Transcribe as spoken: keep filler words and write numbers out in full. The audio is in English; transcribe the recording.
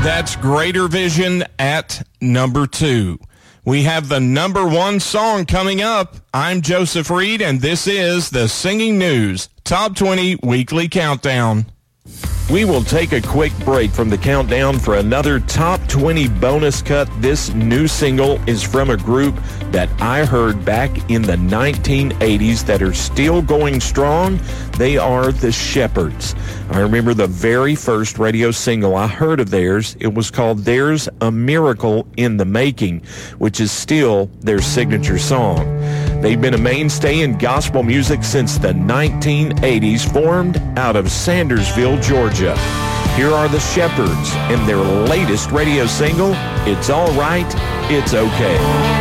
That's Greater Vision at number two. We have the number one song coming up. I'm Joseph Reed, and this is the Singing News Top twenty Weekly Countdown. We will take a quick break from the countdown for another Top twenty bonus cut. This new single is from a group that I heard back in the nineteen eighties that are still going strong. They are the Shepherds. I remember the very first radio single I heard of theirs. It was called There's a Miracle in the Making, which is still their signature song. They've been a mainstay in gospel music since the nineteen eighties, formed out of Sandersville, Georgia. Here are the Shepherds and their latest radio single, It's All Right, It's Okay.